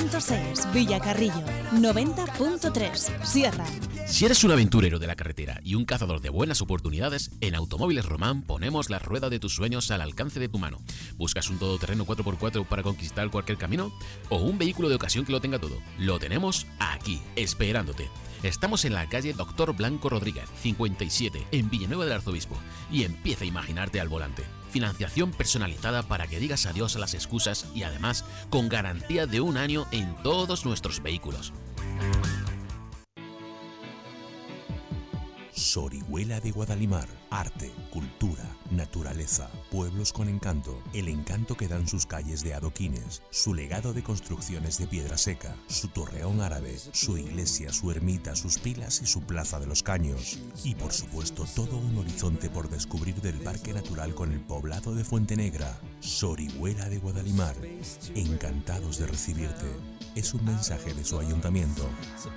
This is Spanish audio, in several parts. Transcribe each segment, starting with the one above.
90.6 Villacarrillo, 90.3 Sierra. Si eres un aventurero de la carretera y un cazador de buenas oportunidades, en Automóviles Román ponemos la rueda de tus sueños al alcance de tu mano. ¿Buscas un todoterreno 4x4 para conquistar cualquier camino? ¿O un vehículo de ocasión que lo tenga todo? Lo tenemos aquí, esperándote. Estamos en la calle Dr. Blanco Rodríguez, 57, en Villanueva del Arzobispo. Y empieza a imaginarte al volante. Financiación personalizada para que digas adiós a las excusas y además con garantía de 1 año en todos nuestros vehículos. Sorihuela de Guadalimar. Arte, cultura, naturaleza, pueblos con encanto. El encanto que dan sus calles de adoquines, su legado de construcciones de piedra seca, su torreón árabe, su iglesia, su ermita, sus pilas y su plaza de los caños. Y por supuesto todo un horizonte por descubrir del parque natural con el poblado de Fuente Negra. Sorihuela de Guadalimar. Encantados de recibirte. Es un mensaje de su ayuntamiento.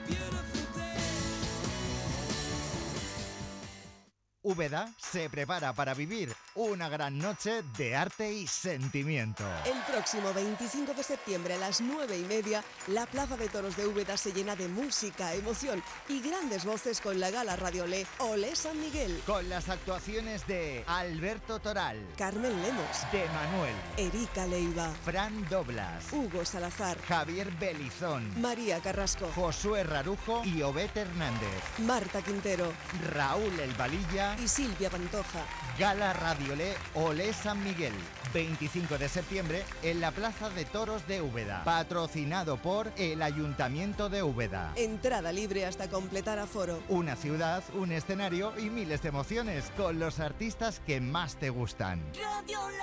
Úbeda se prepara para vivir una gran noche de arte y sentimiento. El próximo 25 de septiembre a las 9:30, la Plaza de Toros de Úbeda se llena de música, emoción y grandes voces con la gala Radio Olé San Miguel. Con las actuaciones de Alberto Toral, Carmen Lemos, De Manuel, Erika Leiva, Fran Doblas, Hugo Salazar, Javier Belizón, María Carrasco, Josué Rarujo y Obed Hernández, Marta Quintero, Raúl El Valilla y Silvia Pantoja. Gala Radio Olé San Miguel, 25 de septiembre en la Plaza de Toros de Úbeda. Patrocinado por el Ayuntamiento de Úbeda. Entrada libre hasta completar aforo. Una ciudad, un escenario y miles de emociones con los artistas que más te gustan. Radio Olé.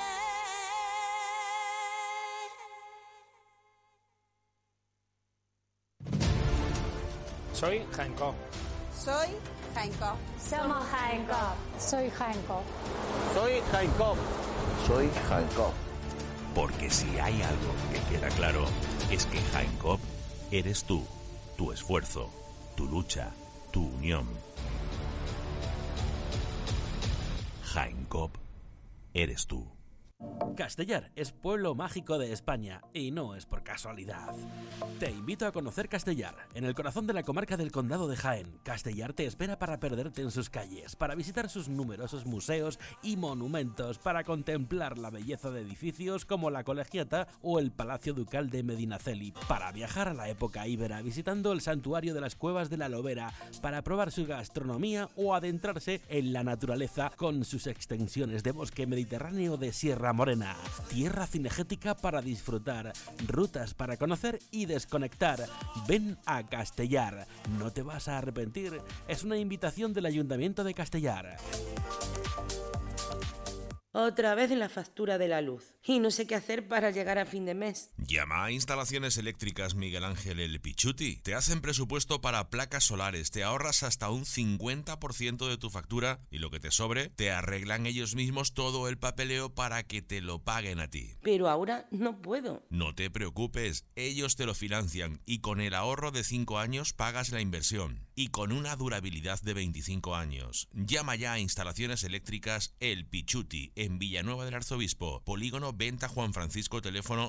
Soy Jaén Coop. Soy Jaén Coop. Somos Jaén Coop. Soy Jaén Coop. Soy Jaén Coop. Soy Jaén Coop. Porque si hay algo que queda claro, es que Jaén Coop eres tú, tu esfuerzo, tu lucha, tu unión. Jaén Coop eres tú. Castellar es pueblo mágico de España y no es por casualidad. Te invito a conocer Castellar, en el corazón de la comarca del Condado de Jaén. Castellar te espera para perderte en sus calles, para visitar sus numerosos museos y monumentos, para contemplar la belleza de edificios como la Colegiata o el Palacio Ducal de Medinaceli, para viajar a la época íbera visitando el santuario de las Cuevas de la Lobera, para probar su gastronomía o adentrarse en la naturaleza con sus extensiones de bosque mediterráneo de Sierra Morena, tierra cinegética para disfrutar, rutas para conocer y desconectar. Ven a Castellar, no te vas a arrepentir. Es una invitación del Ayuntamiento de Castellar. Otra vez en la factura de la luz. Y no sé qué hacer para llegar a fin de mes. Llama a Instalaciones Eléctricas Miguel Ángel El Pichuti. Te hacen presupuesto para placas solares, te ahorras hasta un 50% de tu factura y lo que te sobre, te arreglan ellos mismos todo el papeleo para que te lo paguen a ti. Pero ahora no puedo. No te preocupes, ellos te lo financian y con el ahorro de 5 años pagas la inversión. Y con una durabilidad de 25 años. Llama ya a Instalaciones Eléctricas El Pichuti en Villanueva del Arzobispo, Polígono Venta Juan Francisco, teléfono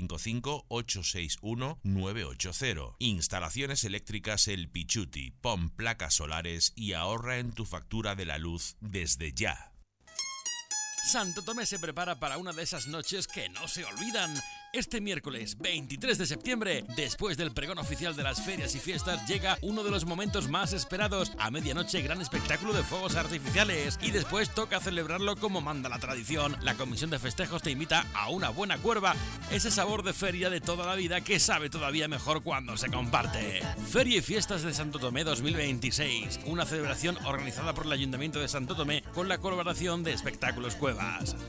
655-861-980. Instalaciones Eléctricas El Pichuti, pon placas solares y ahorra en tu factura de la luz desde ya. Santo Tomé se prepara para una de esas noches que no se olvidan. Este miércoles 23 de septiembre, después del pregón oficial de las ferias y fiestas, llega uno de los momentos más esperados. A medianoche, gran espectáculo de fuegos artificiales. Y después toca celebrarlo como manda la tradición. La Comisión de Festejos te invita a una buena cuerva. Ese sabor de feria de toda la vida que sabe todavía mejor cuando se comparte. Feria y Fiestas de Santo Tomé 2026. Una celebración organizada por el Ayuntamiento de Santo Tomé con la colaboración de Espectáculos Cuevas.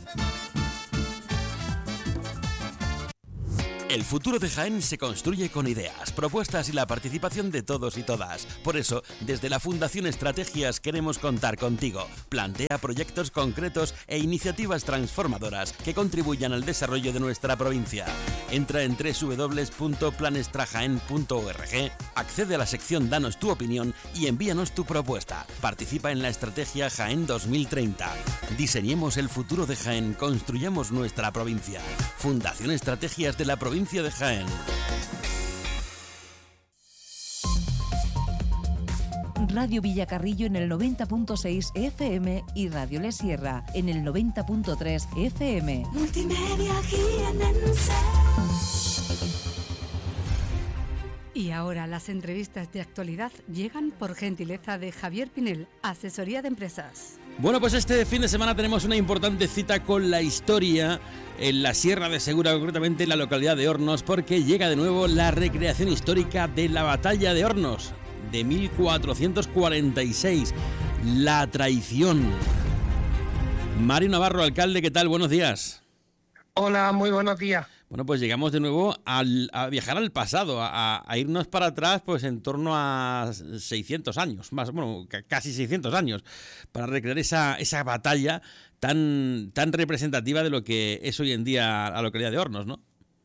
El futuro de Jaén se construye con ideas, propuestas y la participación de todos y todas. Por eso, desde la Fundación Estrategias queremos contar contigo. Plantea proyectos concretos e iniciativas transformadoras que contribuyan al desarrollo de nuestra provincia. Entra en www.planestrajaen.org, accede a la sección Danos tu opinión y envíanos tu propuesta. Participa en la Estrategia Jaén 2030. Diseñemos el futuro de Jaén, construyamos nuestra provincia. Fundación Estrategias de la provincia de Jaén. Radio Villacarrillo en el 90.6 FM y Radio Le Sierra en el 90.3 FM. Multimedia Y ahora las entrevistas de actualidad llegan por gentileza de Javier Pinel, Asesoría de Empresas. Bueno, pues este fin de semana tenemos una importante cita con la historia en la Sierra de Segura, concretamente en la localidad de Hornos, porque llega de nuevo la recreación histórica de la Batalla de Hornos de 1446, la traición. Mario Navarro, alcalde, ¿qué tal? Buenos días. Hola, muy buenos días. Bueno, pues llegamos de nuevo a viajar al pasado, a irnos para atrás, pues en torno a 600 años, más, bueno, casi 600 años, para recrear esa batalla tan representativa de lo que es hoy en día la localidad de Hornos, ¿no?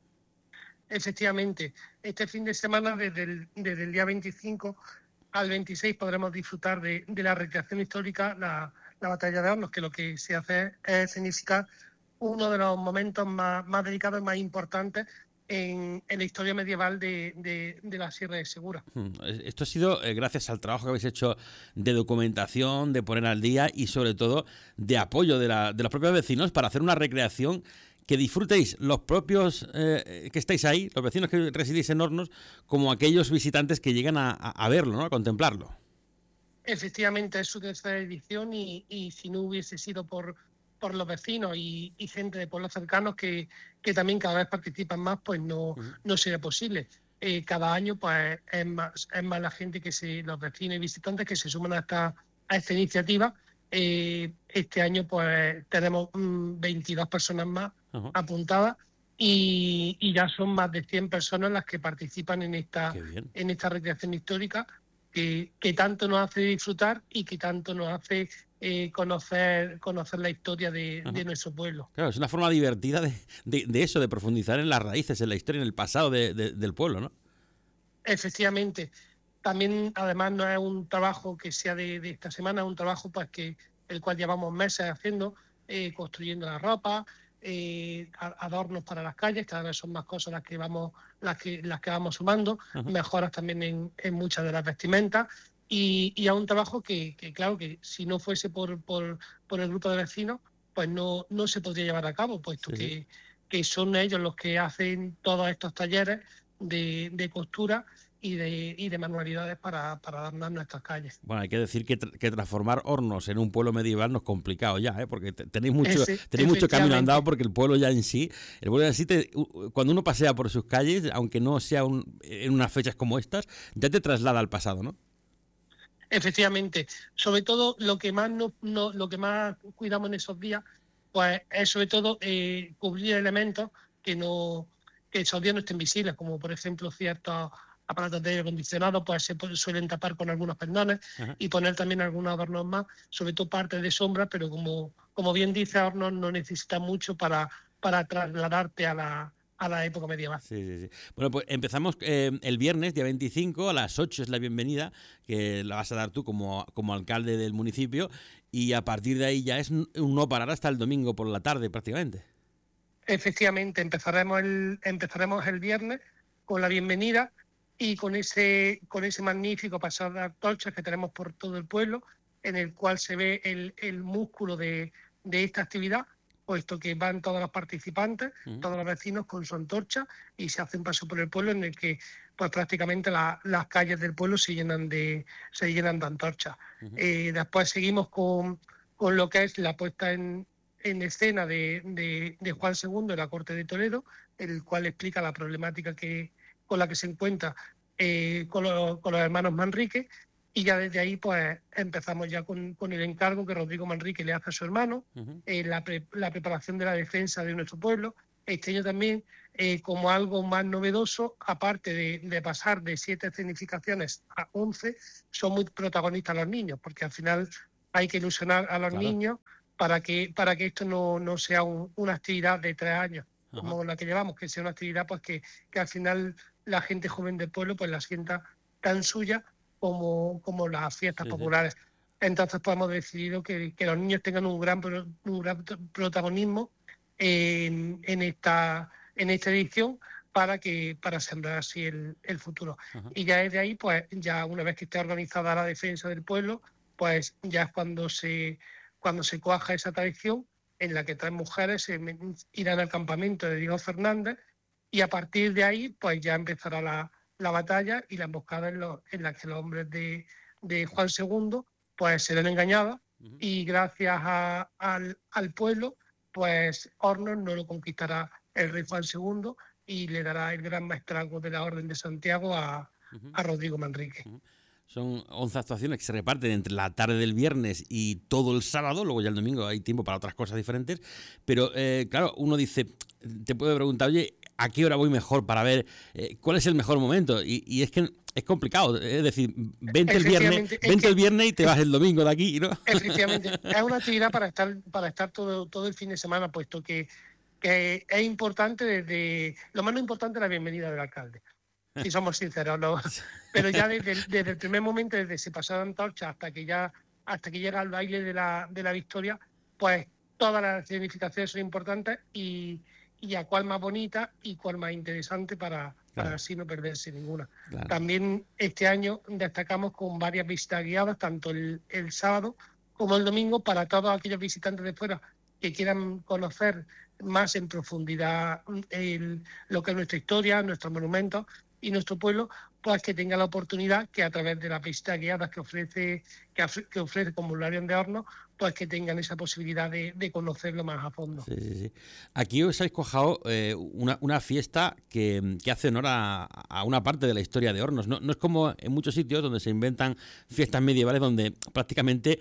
Efectivamente, este fin de semana, desde el día 25 al 26, podremos disfrutar de la recreación histórica, la batalla de Hornos, que lo que se hace es significar uno de los momentos más delicados y más importantes en la historia medieval de la Sierra de Segura. Esto ha sido gracias al trabajo que habéis hecho de documentación, de poner al día y sobre todo de apoyo de los propios vecinos para hacer una recreación que disfrutéis los propios que estáis ahí, los vecinos que residís en Hornos, como aquellos visitantes que llegan a verlo, ¿no? A contemplarlo. Efectivamente, es su tercera edición y si no hubiese sido por los vecinos y gente de pueblos cercanos que también cada vez participan más, pues no sería posible. Cada año pues es más la gente los vecinos y visitantes que se suman a esta iniciativa. Este año pues tenemos 22 personas más apuntadas y ya son más de 100 personas las que participan en esta recreación histórica que tanto nos hace disfrutar y que tanto nos hace conocer la historia de nuestro pueblo. Claro, es una forma divertida de eso, de profundizar en las raíces, en la historia, en el pasado del pueblo, ¿no? Efectivamente. También, además, no es un trabajo que sea de esta semana, es un trabajo pues el cual llevamos meses haciendo, construyendo la ropa, adornos para las calles, cada vez son más cosas las que vamos sumando, mejoras también en muchas de las vestimentas. Y es un trabajo que claro, que si no fuese por el grupo de vecinos, pues no se podría llevar a cabo, puesto que son ellos los que hacen todos estos talleres de costura y de manualidades para adornar nuestras calles. Bueno, hay que decir que transformar Hornos en un pueblo medieval no es complicado ya, porque tenéis mucho camino andado, porque el pueblo ya en sí, cuando uno pasea por sus calles, aunque no sea en unas fechas como estas, ya te traslada al pasado, ¿no? Efectivamente, sobre todo lo que más cuidamos en esos días, pues es sobre todo cubrir elementos que esos días no estén visibles, como por ejemplo ciertos aparatos de aire acondicionado, pues se suelen tapar con algunos pendones y poner también algunos adornos más, sobre todo partes de sombra, pero como bien dice Hornos, no necesita mucho para trasladarte a la época medieval. Sí. Bueno, pues empezamos el viernes, día 25, a las 8 es la bienvenida, que la vas a dar tú como alcalde del municipio, y a partir de ahí ya es un no parar hasta el domingo por la tarde prácticamente. Efectivamente, empezaremos el viernes con la bienvenida y con ese magnífico paseo de antorchas que tenemos por todo el pueblo, en el cual se ve el músculo de esta actividad, puesto que van todos los participantes, todos los vecinos con su antorcha y se hace un paso por el pueblo en el que pues prácticamente las calles del pueblo se llenan de antorchas. Después seguimos con lo que es la puesta en escena de Juan II en la Corte de Toledo, el cual explica la problemática con la que se encuentra con los hermanos Manrique. Y ya desde ahí pues empezamos ya con el encargo que Rodrigo Manrique le hace a su hermano, la preparación de la defensa de nuestro pueblo. Este año también, como algo más novedoso, aparte de pasar de 7 escenificaciones a 11, son muy protagonistas los niños, porque al final hay que ilusionar a los niños para que esto no sea una actividad de 3 años, como la que llevamos, que sea una actividad pues que al final la gente joven del pueblo pues la sienta tan suya como las fiestas populares. Entonces pues hemos decidido que los niños tengan un gran protagonismo en esta edición, para sembrar así el futuro. Ajá. Y ya desde ahí, pues ya una vez que esté organizada la defensa del pueblo, pues ya es cuando se cuaja esa tradición en la que 3 mujeres irán al campamento de Diego Fernández, y a partir de ahí pues ya empezará la batalla y la emboscada en la que los hombres de Juan II pues serán engañados, y gracias al pueblo pues Hornos no lo conquistará el rey Juan II y le dará el gran maestrazgo de la Orden de Santiago a Rodrigo Manrique. Son 11 actuaciones que se reparten entre la tarde del viernes y todo el sábado, luego ya el domingo hay tiempo para otras cosas diferentes, pero claro, uno dice, te puede preguntar, oye, ¿a qué hora voy mejor para ver cuál es el mejor momento? Y es que es complicado, es decir, vente el viernes y te vas el domingo de aquí, ¿no? Efectivamente, es una actividad para estar todo el fin de semana, puesto que es importante, lo más importante es la bienvenida del alcalde. Si somos sinceros, ¿no? Pero ya desde el primer momento, desde se pasó la antorcha hasta que llega el baile de la victoria, pues todas las significaciones son importantes y a cuál más bonita y cuál más interesante para así no perderse ninguna. Claro. También este año destacamos con varias visitas guiadas, tanto el sábado como el domingo, para todos aquellos visitantes de fuera que quieran conocer más en profundidad lo que es nuestra historia, nuestros monumentos y nuestro pueblo, pues que tenga la oportunidad que a través de las visitas guiadas que ofrece Formularios de Hornos, pues que tengan esa posibilidad de conocerlo más a fondo. Sí. Aquí os habéis cojado una fiesta que hace honor a una parte de la historia de Hornos. No es como en muchos sitios donde se inventan fiestas medievales donde prácticamente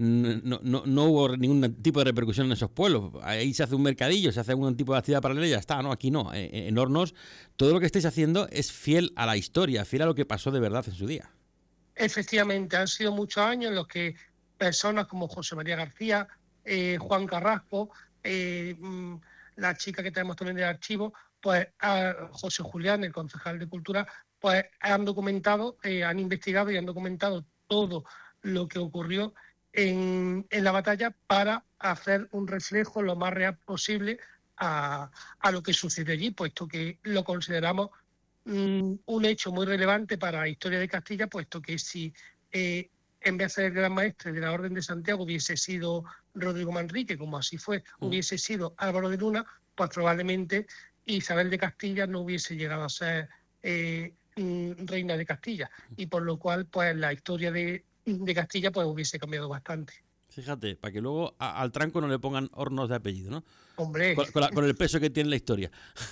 no hubo ningún tipo de repercusión en esos pueblos. Ahí se hace un mercadillo, se hace algún tipo de actividad paralela y ya está, ¿no? Aquí no. En Hornos todo lo que estáis haciendo es fiel a la historia, fiel a lo que pasó de verdad en su día. Efectivamente, han sido muchos años en los que personas como José María García, Juan Carrasco, la chica que tenemos también del archivo, pues José Julián, el concejal de Cultura, pues han investigado y han documentado todo lo que ocurrió en la batalla para hacer un reflejo lo más real posible a lo que sucede allí, puesto que lo consideramos un hecho muy relevante para la historia de Castilla, puesto que si en vez de ser el gran maestre de la Orden de Santiago hubiese sido Rodrigo Manrique, como así fue, hubiese sido Álvaro de Luna, pues probablemente Isabel de Castilla no hubiese llegado a ser reina de Castilla, y por lo cual pues la historia de Castilla pues hubiese cambiado bastante. Fíjate, para que luego al tranco no le pongan Hornos de apellido, ¿no? Hombre. Con el peso que tiene la historia.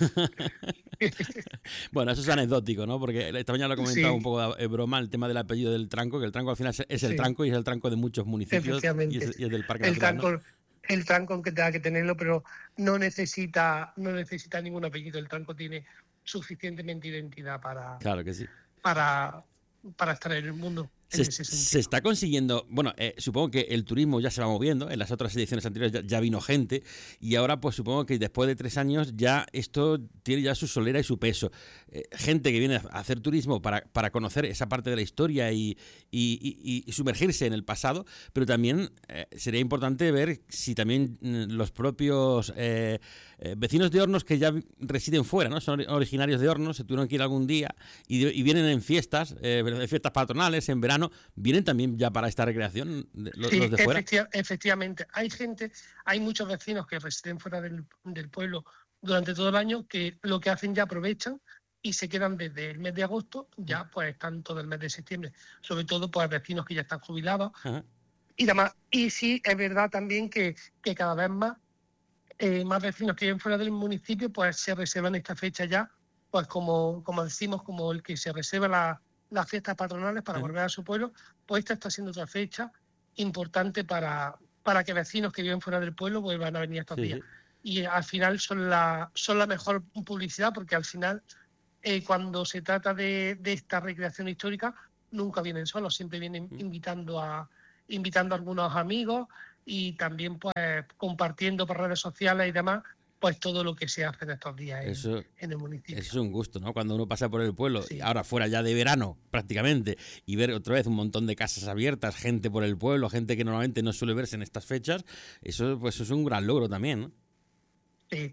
Bueno, eso es anecdótico, ¿no? Porque esta mañana lo he comentado un poco de broma, el tema del apellido del tranco, que el tranco al final es el tranco y es el tranco de muchos municipios y es del Parque Natural, ¿no? El tranco, aunque tenga que tenerlo, pero no necesita ningún apellido. El tranco tiene suficientemente identidad para... Claro que sí. Para estar en el mundo. Se está consiguiendo, bueno, supongo que el turismo ya se va moviendo, en las otras ediciones anteriores ya vino gente y ahora pues supongo que después de 3 años ya esto tiene ya su solera y su peso. Gente que viene a hacer turismo para conocer esa parte de la historia y sumergirse en el pasado, pero también sería importante ver si también los propios vecinos de Hornos que ya residen fuera, ¿no? Son originarios de Hornos, se tuvieron que ir algún día y vienen en fiestas patronales, en verano, vienen también ya para esta recreación los de fuera. Efectivamente, hay muchos vecinos que residen fuera del pueblo durante todo el año que lo que hacen ya aprovechan y se quedan desde el mes de agosto, ya pues están todo el mes de septiembre, sobre todo pues vecinos que ya están jubilados. Ajá. Y demás. Y sí, es verdad también que cada vez más vecinos que viven fuera del municipio pues se reservan esta fecha ya, pues como decimos, como el que se reserva las fiestas patronales para volver a su pueblo, pues esta está siendo otra fecha importante para que vecinos que viven fuera del pueblo vuelvan a venir estos días. Y al final son la mejor publicidad, porque al final cuando se trata de esta recreación histórica nunca vienen solos, siempre vienen invitando a algunos amigos y también pues compartiendo por redes sociales y demás pues todo lo que se hace en estos días en el municipio. Eso es un gusto, ¿no? Cuando uno pasa por el pueblo, ahora fuera ya de verano prácticamente, y ver otra vez un montón de casas abiertas, gente por el pueblo, gente que normalmente no suele verse en estas fechas, eso pues es un gran logro también, ¿no? Sí,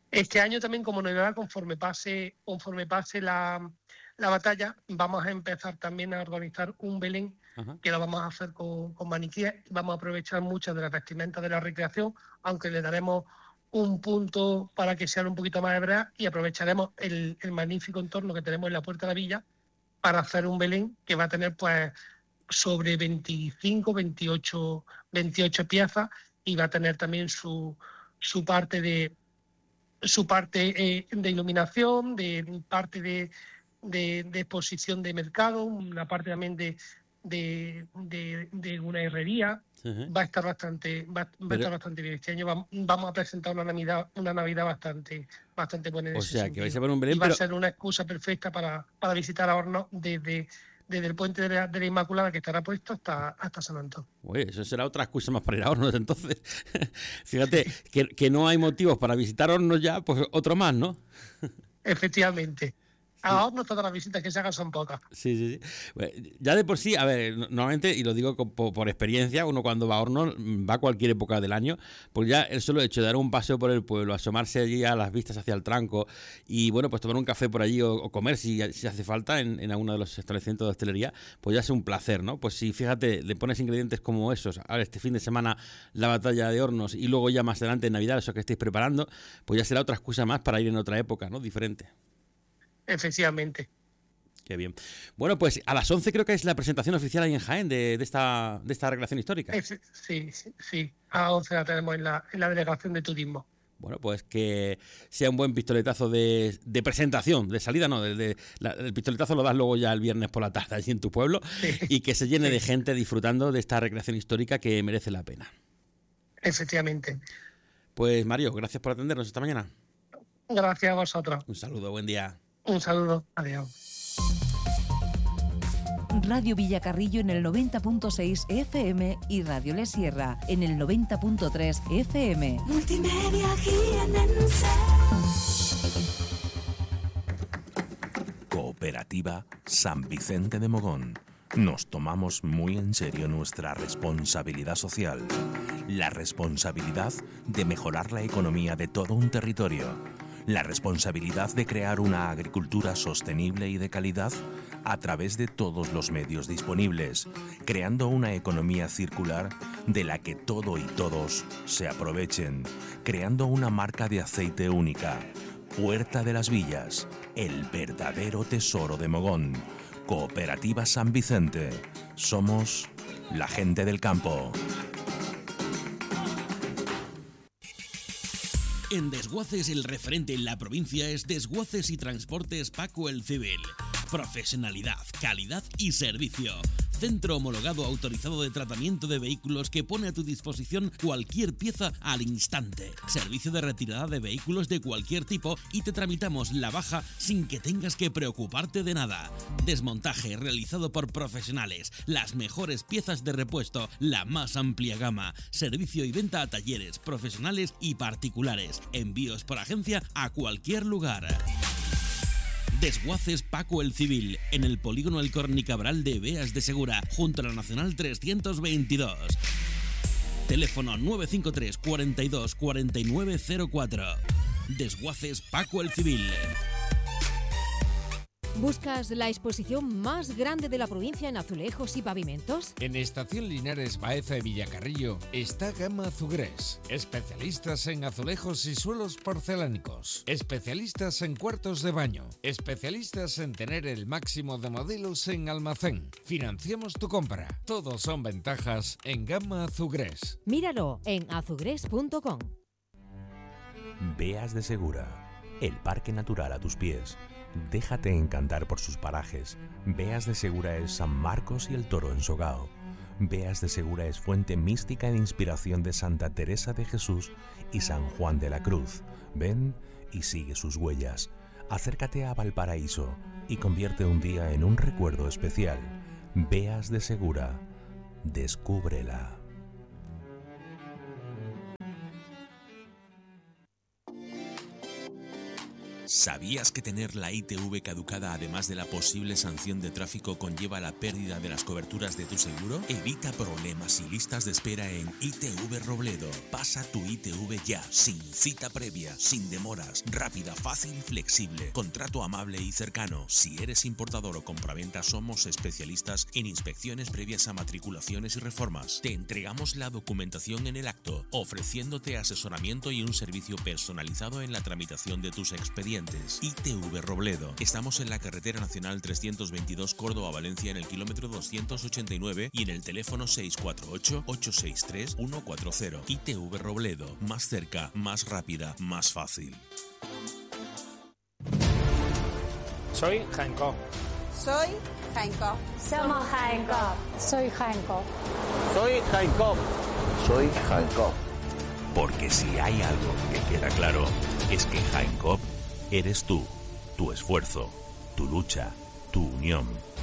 Este año también, como novedad, conforme pase la batalla, vamos a empezar también a organizar un Belén, que lo vamos a hacer con maniquíes. Vamos a aprovechar muchas de las vestimentas de la recreación, aunque le daremos un punto para que sean un poquito más hebreas, y aprovecharemos el magnífico entorno que tenemos en la Puerta de la Villa para hacer un Belén que va a tener pues sobre 25, 28 piezas, y va a tener también su parte de iluminación, de parte de exposición de mercado, una parte también de una herrería. Va a estar bastante bien. Este año vamos a presentar una Navidad bastante buena. O sea, que vais a ver un Belén, y va a ser una excusa perfecta para visitar a Hornos desde el puente de la Inmaculada, que estará puesto, hasta San Antonio. Oye, eso será otra excusa más para ir a Hornos, entonces. Fíjate, que no hay motivos para visitar Hornos ya, pues otro más, ¿no? Efectivamente. A Hornos todas las visitas que se hagan son pocas. Sí. Bueno, ya de por sí, a ver, normalmente, y lo digo por experiencia, uno cuando va a Hornos, va a cualquier época del año, pues ya el solo hecho de dar un paseo por el pueblo, asomarse allí a las vistas hacia el Tranco y, bueno, pues tomar un café por allí o comer si hace falta en alguno de los establecimientos de hostelería, pues ya es un placer, ¿no? Pues si, fíjate, le pones ingredientes como esos, ahora este fin de semana la batalla de Hornos y luego ya más adelante en Navidad, eso que estéis preparando, pues ya será otra excusa más para ir en otra época, ¿no? Diferente. Efectivamente. Qué bien. Bueno, pues a las 11 creo que es la presentación oficial ahí en Jaén de esta recreación histórica. Sí. A las 11 la tenemos en la delegación de turismo. Bueno, pues que sea un buen pistoletazo de presentación, de salida, no, el pistoletazo lo das luego ya el viernes por la tarde allí en tu pueblo, y que se llene de gente disfrutando de esta recreación histórica que merece la pena. Efectivamente. Pues Mario, gracias por atendernos esta mañana. Gracias a vosotros. Un saludo, buen día. Un saludo, adiós. Radio Villacarrillo en el 90.6 FM y Radio Le Sierra en el 90.3 FM. Multimedia Cooperativa San Vicente de Mogón. Nos tomamos muy en serio nuestra responsabilidad social, la responsabilidad de mejorar la economía de todo un territorio, la responsabilidad de crear una agricultura sostenible y de calidad a través de todos los medios disponibles, creando una economía circular de la que todo y todos se aprovechen, creando una marca de aceite única. Puerta de las Villas, el verdadero tesoro de Mogón. Cooperativa San Vicente. Somos la gente del campo. En Desguaces el referente en la provincia es Desguaces y Transportes Paco el Civil. Profesionalidad, calidad y servicio. Centro homologado autorizado de tratamiento de vehículos que pone a tu disposición cualquier pieza al instante. Servicio de retirada de vehículos de cualquier tipo y te tramitamos la baja sin que tengas que preocuparte de nada. Desmontaje realizado por profesionales. Las mejores piezas de repuesto, la más amplia gama. Servicio y venta a talleres, profesionales y particulares. Envíos por agencia a cualquier lugar. Desguaces Paco el Civil, en el polígono El Cornicabral de Beas de Segura, junto a la Nacional 322. Teléfono 953 42 49 04. Desguaces Paco el Civil. ¿Buscas la exposición más grande de la provincia en azulejos y pavimentos? En Estación Linares Baeza de Villacarrillo está Gama Azugrés. Especialistas en azulejos y suelos porcelánicos. Especialistas en cuartos de baño. Especialistas en tener el máximo de modelos en almacén. Financiamos tu compra. Todos son ventajas en Gama Azugrés. Míralo en azugrés.com. Beas de Segura, el parque natural a tus pies. Déjate encantar por sus parajes. Beas de Segura es San Marcos y el Toro en Sogao. Beas de Segura es fuente mística e inspiración de Santa Teresa de Jesús y San Juan de la Cruz. Ven y sigue sus huellas. Acércate a Valparaíso y convierte un día en un recuerdo especial. Beas de Segura. Descúbrela. ¿Sabías que tener la ITV caducada, además de la posible sanción de tráfico, conlleva la pérdida de las coberturas de tu seguro? Evita problemas y listas de espera en ITV Robledo. Pasa tu ITV ya, sin cita previa, sin demoras, rápida, fácil y flexible. Contrato amable y cercano. Si eres importador o compraventa, somos especialistas en inspecciones previas a matriculaciones y reformas. Te entregamos la documentación en el acto, ofreciéndote asesoramiento y un servicio personalizado en la tramitación de tus expedientes. ITV Robledo. Estamos en la carretera nacional 322 Córdoba-Valencia en el kilómetro 289 y en el teléfono 648-863-140. ITV Robledo. Más cerca, más rápida, más fácil. Soy Hancock. Soy Hancock. Somos Hancock. Soy Hancock. Soy Hancock. Soy Hancock. Porque si hay algo que queda claro, es que Hancock eres tú, tu esfuerzo, tu lucha, tu unión.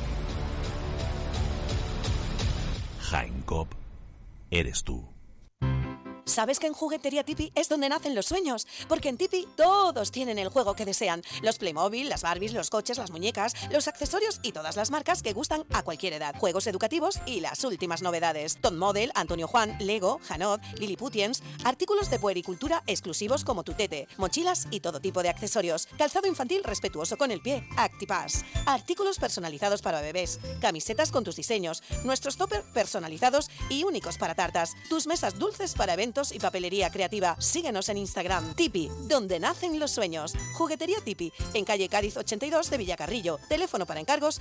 Hancock eres tú. ¿Sabes que en Juguetería Tipi es donde nacen los sueños? Porque en Tipi todos tienen el juego que desean. Los Playmobil, las Barbies, los coches, las muñecas, los accesorios y todas las marcas que gustan a cualquier edad. Juegos educativos y las últimas novedades. Top Model, Antonio Juan, Lego, Hanod, Lilliputians, artículos de puericultura exclusivos como Tutete, mochilas y todo tipo de accesorios. Calzado infantil respetuoso con el pie, Actipass. Artículos personalizados para bebés, camisetas con tus diseños, nuestros toppers personalizados y únicos para tartas, tus mesas dulces para eventos y papelería creativa. Síguenos en Instagram. Tipi, donde nacen los sueños. Juguetería Tipi, en calle Cádiz 82 de Villacarrillo. Teléfono para encargos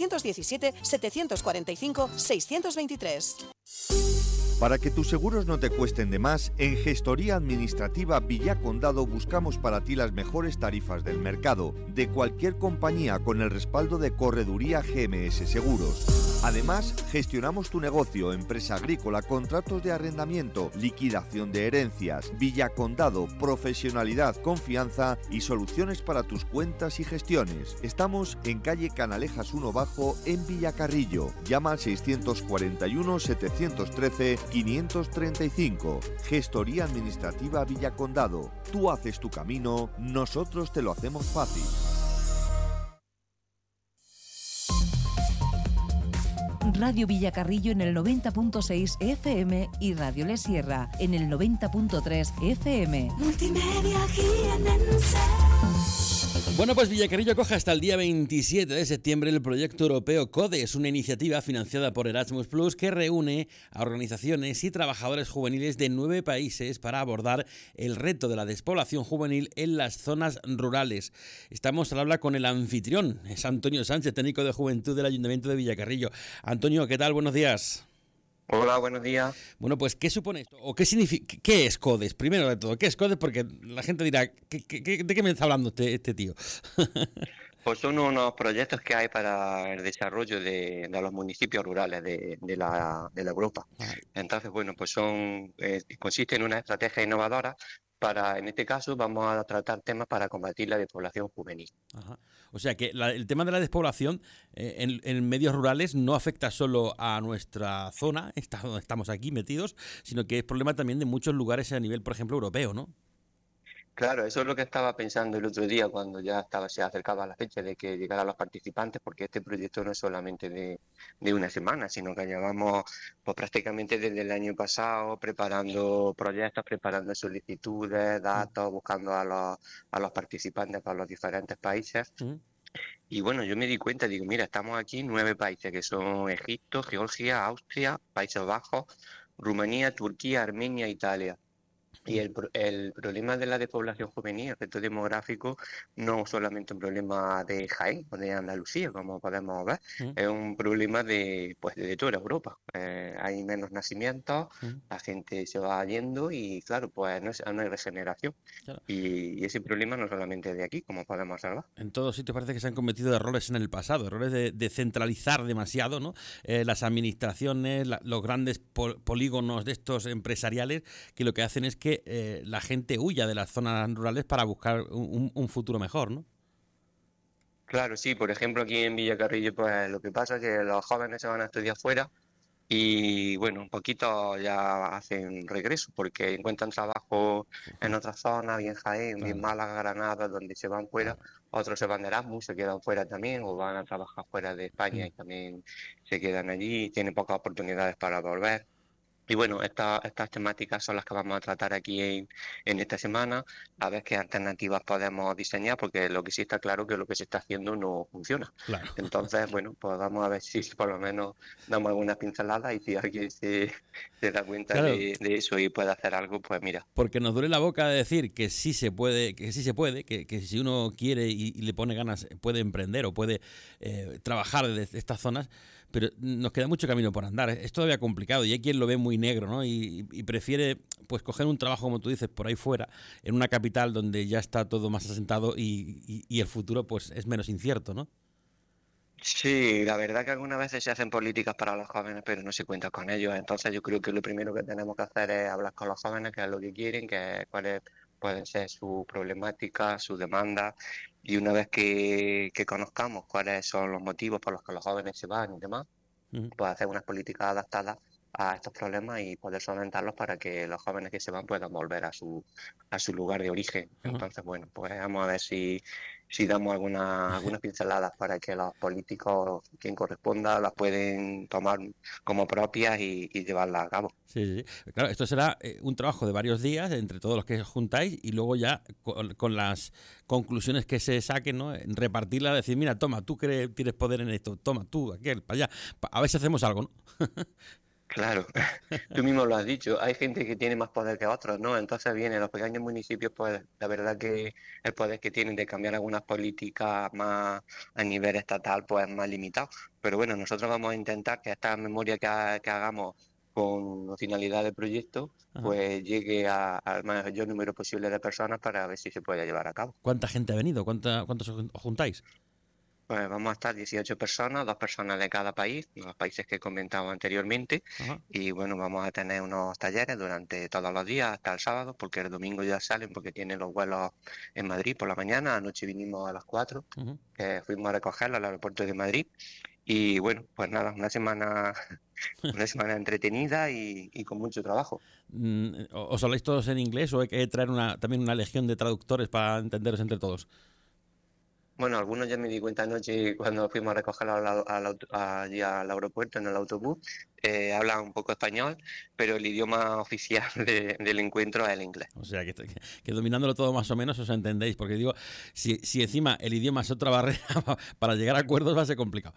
617-745-623. Para que tus seguros no te cuesten de más, en Gestoría Administrativa Villacondado buscamos para ti las mejores tarifas del mercado, de cualquier compañía, con el respaldo de Correduría GMS Seguros. Además, gestionamos tu negocio, empresa agrícola, contratos de arrendamiento, liquidación de herencias. Villacondado, profesionalidad, confianza y soluciones para tus cuentas y gestiones. Estamos en calle Canalejas 1 Bajo, en Villacarrillo. Llama al 641-713-535. Gestoría Administrativa Villacondado. Tú haces tu camino, nosotros te lo hacemos fácil. Radio Villacarrillo en el 90.6 FM y Radio Le Sierra en el 90.3 FM. Multimedia Jienense. Bueno, pues Villacarrillo acoge hasta el día 27 de septiembre el proyecto europeo CODE. Es una iniciativa financiada por Erasmus Plus que reúne a organizaciones y trabajadores juveniles de 9 países para abordar el reto de la despoblación juvenil en las zonas rurales. Estamos al habla con el anfitrión, es Antonio Sánchez, técnico de juventud del Ayuntamiento de Villacarrillo. Antonio, ¿qué tal? Buenos días. Hola, buenos días. Bueno, pues, ¿qué supone esto? ¿O qué significa? ¿Qué es CODES? Primero de todo, ¿qué es CODES? Porque la gente dirá, ¿de qué me está hablando este tío? Pues son unos proyectos que hay para el desarrollo de los municipios rurales de la Europa. Entonces, bueno, pues consiste en una estrategia innovadora para, en este caso, vamos a tratar temas para combatir la despoblación juvenil. Ajá. O sea que el tema de la despoblación en medios rurales no afecta solo a nuestra zona, donde estamos aquí metidos, sino que es problema también de muchos lugares a nivel, por ejemplo, europeo, ¿no? Claro, eso es lo que estaba pensando el otro día cuando se acercaba la fecha de que llegaran los participantes, porque este proyecto no es solamente de una semana, sino que llevamos pues prácticamente desde el año pasado preparando proyectos, preparando solicitudes, datos, buscando a los participantes para los diferentes países. Y bueno, yo me di cuenta, digo, mira, estamos aquí 9 países que son Egipto, Georgia, Austria, Países Bajos, Rumanía, Turquía, Armenia, Italia. Y el problema de la despoblación juvenil, el reto demográfico, no es solamente un problema de Jaén o de Andalucía, como podemos ver, es un problema de toda Europa. Hay menos nacimientos, la gente se va yendo y claro, pues no hay regeneración. Claro. Y ese problema no solamente de aquí, como podemos observar. En todos sitios parece que se han cometido errores en el pasado, errores de centralizar demasiado, ¿no? Las administraciones, los grandes polígonos de estos empresariales, que lo que hacen es que la gente huya de las zonas rurales para buscar un futuro mejor, ¿no? Claro, sí. Por ejemplo, aquí en Villacarrillo, pues lo que pasa es que los jóvenes se van a estudiar fuera y bueno, un poquito ya hacen regreso porque encuentran trabajo en otras zonas, bien Jaén, bien Málaga, Granada, donde se van fuera, otros se van de Erasmus, se quedan fuera también o van a trabajar fuera de España y también se quedan allí, tienen pocas oportunidades para volver. Y bueno, estas temáticas son las que vamos a tratar aquí en esta semana, a ver qué alternativas podemos diseñar, porque lo que sí está claro que lo que se está haciendo no funciona. Claro. Entonces, bueno, pues vamos a ver si por lo menos damos algunas pinceladas y si alguien se da cuenta Claro. de eso y puede hacer algo, pues mira. Porque nos duele la boca de decir que sí se puede, que si uno quiere y le pone ganas puede emprender o puede trabajar desde estas zonas, pero nos queda mucho camino por andar. Es todavía complicado y hay quien lo ve muy negro, ¿no? Y prefiere pues coger un trabajo, como tú dices, por ahí fuera, en una capital donde ya está todo más asentado y el futuro pues es menos incierto, ¿no? Sí, la verdad que algunas veces se hacen políticas para los jóvenes, pero no se cuenta con ellos. Entonces yo creo que lo primero que tenemos que hacer es hablar con los jóvenes, qué es lo que quieren, cuáles pueden ser sus problemáticas, sus demandas. Y una vez que conozcamos cuáles son los motivos por los que los jóvenes se van y demás, pues hacer unas políticas adaptadas a estos problemas y poder solventarlos para que los jóvenes que se van puedan volver a su lugar de origen. Entonces, bueno, pues vamos a ver si damos algunas pinceladas para que los políticos, quien corresponda, las pueden tomar como propias y llevarlas a cabo. Sí. Claro, esto será un trabajo de varios días entre todos los que os juntáis y luego ya con las conclusiones que se saquen, ¿no? Repartirlas, decir, mira, toma, tú que tienes poder en esto, toma, tú, aquel, para allá, a ver si hacemos algo, ¿no? Claro, tú mismo lo has dicho, hay gente que tiene más poder que otros, ¿no? Entonces vienen los pequeños municipios, pues la verdad que el poder que tienen de cambiar algunas políticas más a nivel estatal, pues es más limitado. Pero bueno, nosotros vamos a intentar que esta memoria que hagamos con finalidad del proyecto, pues llegue al mayor número posible de personas para ver si se puede llevar a cabo. ¿Cuánta gente ha venido? ¿Cuántos os juntáis? Pues vamos a estar 18 personas, 2 personas de cada país, los países que he comentado anteriormente, y bueno, vamos a tener unos talleres durante todos los días hasta el sábado, porque el domingo ya salen porque tienen los vuelos en Madrid por la mañana, anoche vinimos a las 4, que fuimos a recogerlos al aeropuerto de Madrid, y bueno, pues nada, una semana entretenida y con mucho trabajo. ¿Os habláis todos en inglés o hay que traer también una legión de traductores para entenderos entre todos? Bueno, algunos ya me di cuenta anoche cuando fuimos a recogerlo allí al aeropuerto en el autobús, hablan un poco español, pero el idioma oficial del encuentro es el inglés. O sea, que dominándolo todo más o menos os entendéis, porque digo, si encima el idioma es otra barrera, para llegar a acuerdos va a ser complicado.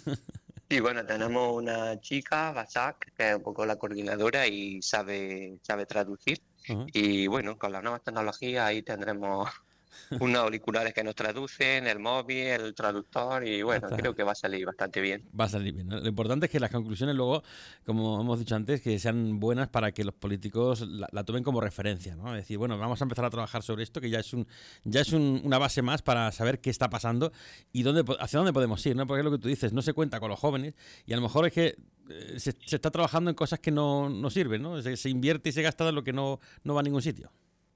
Sí, bueno, tenemos una chica, Basak, que es un poco la coordinadora y sabe traducir. Y bueno, con las nuevas tecnologías ahí tendremos unos auriculares que nos traducen, el móvil, el traductor y bueno, creo que va a salir bastante bien. Va a salir bien, ¿no? Lo importante es que las conclusiones luego, como hemos dicho antes, que sean buenas para que los políticos la tomen como referencia, ¿no? Es decir, bueno, vamos a empezar a trabajar sobre esto, que ya es una base más para saber qué está pasando y hacia dónde podemos ir, ¿no? Porque es lo que tú dices, no se cuenta con los jóvenes y a lo mejor es que se está trabajando en cosas que no sirven, ¿no? Se invierte y se gasta en lo que no va a ningún sitio.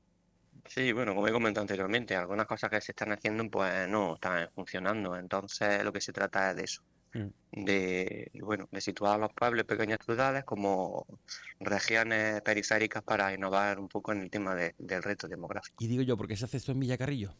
Sí, bueno, como he comentado anteriormente, algunas cosas que se están haciendo pues no están funcionando, entonces lo que se trata es de eso, de situar a los pueblos, pequeñas ciudades como regiones periféricas para innovar un poco en el tema del reto demográfico. Y digo yo, ¿por qué se hace esto en Villacarrillo?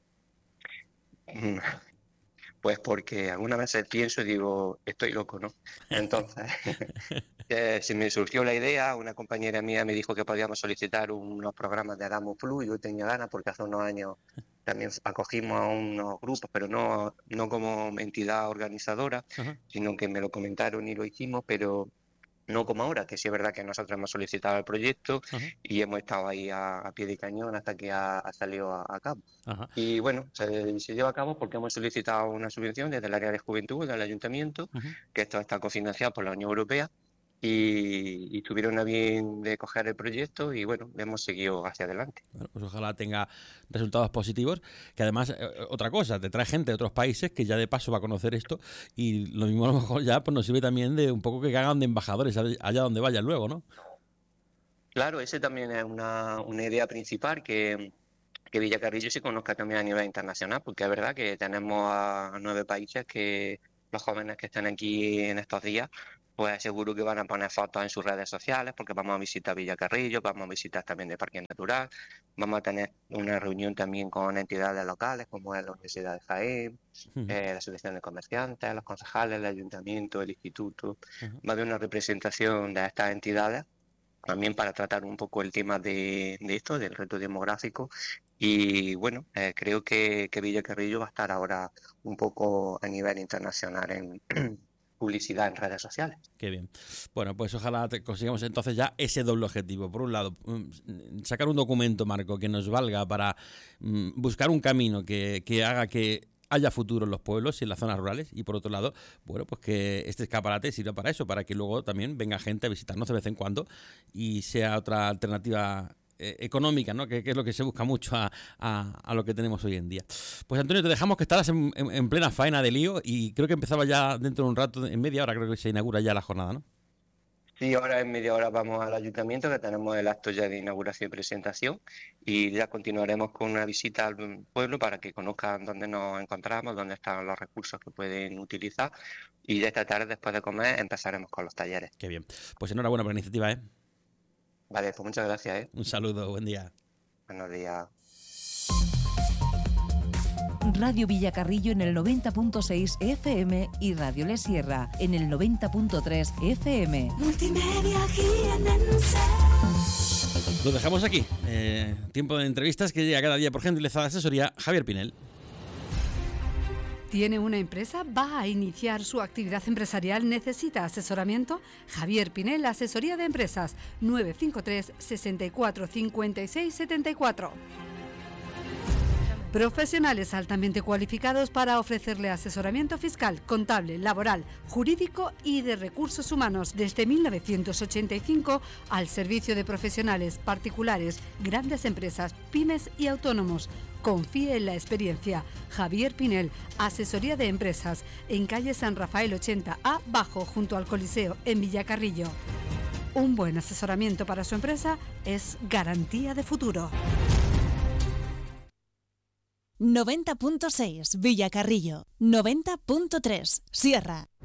Pues porque algunas veces pienso y digo, estoy loco, ¿no? Entonces, se me surgió la idea, una compañera mía me dijo que podíamos solicitar unos programas de Erasmus Plus y yo tenía ganas porque hace unos años también acogimos a unos grupos, pero no como entidad organizadora, sino que me lo comentaron y lo hicimos, pero no como ahora, que sí es verdad que nosotros hemos solicitado el proyecto y hemos estado ahí a pie de cañón hasta que ha salido a cabo. Y bueno, se lleva a cabo porque hemos solicitado una subvención desde el área de juventud del ayuntamiento, que esto está cofinanciado por la Unión Europea, y tuvieron a bien de coger el proyecto y bueno, hemos seguido hacia adelante. Bueno, pues ojalá tenga resultados positivos, que además, otra cosa, te trae gente de otros países que ya de paso va a conocer esto y lo mismo a lo mejor ya pues nos sirve también de un poco que hagan de embajadores allá donde vayan luego, ¿no? Claro, ese también es una idea principal, que Villacarrillo se conozca también a nivel internacional, porque es verdad que tenemos a 9 países que los jóvenes que estén aquí en estos días, pues seguro que van a poner fotos en sus redes sociales, porque vamos a visitar Villacarrillo, vamos a visitar también de Parque Natural, vamos a tener una reunión también con entidades locales, como es la Universidad de Jaén, la Asociación de Comerciantes, los concejales, el Ayuntamiento, el Instituto. Va a haber una representación de estas entidades, también para tratar un poco el tema de esto, del reto demográfico. Y bueno, creo que Villacarrillo va a estar ahora un poco a nivel internacional en publicidad en redes sociales. Qué bien. Bueno, pues ojalá consigamos entonces ya ese doble objetivo. Por un lado, sacar un documento, Marco, que nos valga para buscar un camino que haga que haya futuro en los pueblos y en las zonas rurales, y por otro lado, bueno, pues que este escaparate sirva para eso, para que luego también venga gente a visitarnos de vez en cuando y sea otra alternativa económica, ¿no? Que es lo que se busca mucho a lo que tenemos hoy en día. Pues Antonio, te dejamos, que estarás en plena faena de lío, y creo que empezaba ya dentro de un rato, en media hora creo que se inaugura ya la jornada, ¿no? Sí, ahora en media hora vamos al ayuntamiento, que tenemos el acto ya de inauguración y presentación, y ya continuaremos con una visita al pueblo para que conozcan dónde nos encontramos, dónde están los recursos que pueden utilizar, y ya esta tarde, después de comer, empezaremos con los talleres. Qué bien. Pues enhorabuena por la iniciativa, ¿eh? Vale, pues muchas gracias, Un saludo, buen día. Buenos días. Radio Villacarrillo en el 90.6 FM y Radio Le Sierra en el 90.3 FM. Multimedia jienense. Lo dejamos aquí. Tiempo de entrevistas que llega cada día por gentileza de asesoría Javier Pinel. ¿Tiene una empresa? ¿Va a iniciar su actividad empresarial? ¿Necesita asesoramiento? Javier Pinel, Asesoría de Empresas, 953 64 56 74. Profesionales altamente cualificados para ofrecerle asesoramiento fiscal, contable, laboral, jurídico y de recursos humanos desde 1985 al servicio de profesionales, particulares, grandes empresas, pymes y autónomos. Confíe en la experiencia. Javier Pinel, Asesoría de Empresas, en calle San Rafael 80A, bajo, junto al Coliseo, en Villacarrillo. Un buen asesoramiento para su empresa es garantía de futuro. 90.6 Villacarrillo, 90.3 Sierra.